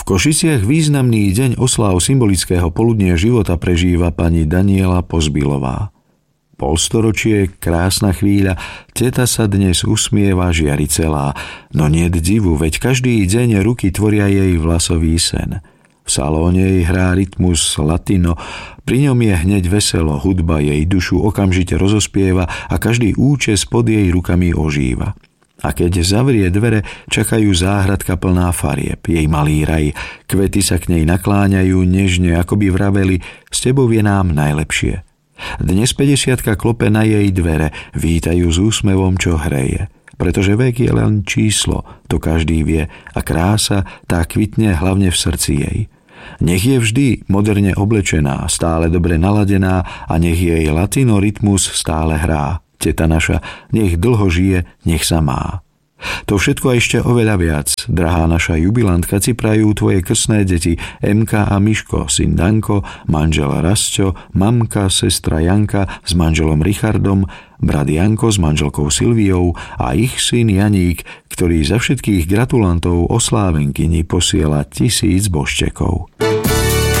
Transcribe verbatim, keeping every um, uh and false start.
V Košiciach významný deň osláv symbolického poludnia života prežíva pani Daniela Pozbilová. Polstoročie, krásna chvíľa, teta sa dnes usmieva, žiari celá, no niet divu, veď každý deň ruky tvoria jej vlasový sen. V salóne jej hrá rytmus latino, pri ňom je hneď veselo, hudba jej dušu okamžite rozospieva a každý účes pod jej rukami ožíva. A keď zavrie dvere, čakajú záhradka plná farieb, jej malý raj. Kvety sa k nej nakláňajú nežne, ako by vraveli, s tebou je nám najlepšie. Dnes päťdesiatka klope na jej dvere, vítajú s úsmevom, čo hreje. Pretože vek je len číslo, to každý vie, a krása tá kvitne hlavne v srdci jej. Nech je vždy moderne oblečená, stále dobre naladená a nech jej latino rytmus stále hrá. Teta naša, nech dlho žije, nech sa má. To všetko a ešte oveľa viac, drahá naša jubilantka, ci prajú tvoje krstné deti Emka a Miško, syn Danko, manžel Rasťo, mamka, sestra Janka s manželom Richardom, brat Janko s manželkou Silviou a ich syn Janík, ktorý za všetkých gratulantov oslávenkyni posiela tisíc božčekov.